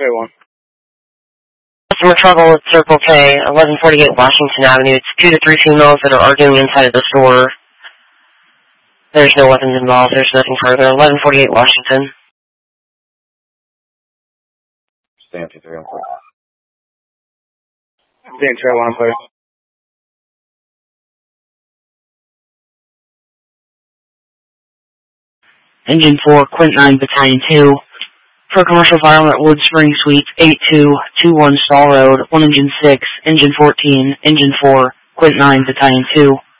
Trail 1. Customer trouble at Circle K, 1148 Washington Avenue. It's 2 to 3 females that are arguing inside of the store. There's no weapons involved. There's nothing further. 1148 Washington. Stand 2-3 on clear. Stand Trail 1 clear. Engine 4, Quint 9, Battalion 2. For commercial violent Wood Spring Suites, 8221 Stall Road, 1 Engine 6, Engine 14, Engine 4, Quint 9, Battalion 2.